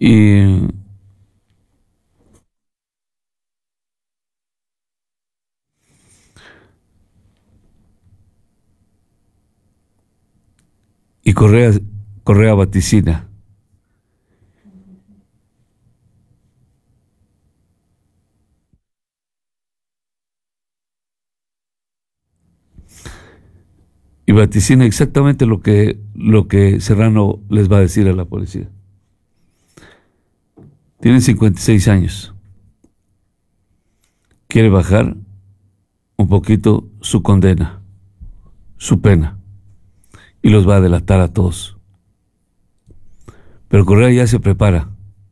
Y Correa vaticina: y vaticina exactamente lo que Serrano les va a decir a la policía. Tiene 56 años. Quiere bajar un poquito su condena, su pena, y los va a delatar a todos. Pero Correa ya se prepara.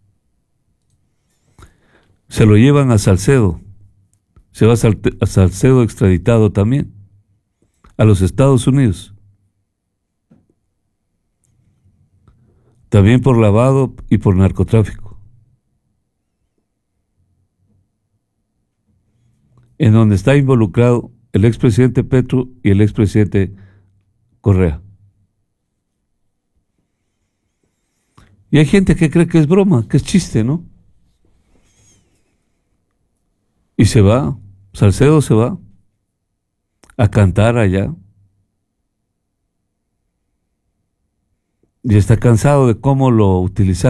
Se lo llevan a Salcedo. Se va a Salcedo extraditado también a los Estados Unidos. También por lavado y por narcotráfico. En donde está involucrado el expresidente Petro y el expresidente Correa. Y hay gente que cree que es broma, que es chiste, ¿no? Y se va, Salcedo se va a cantar allá. Y está cansado de cómo lo utilizaron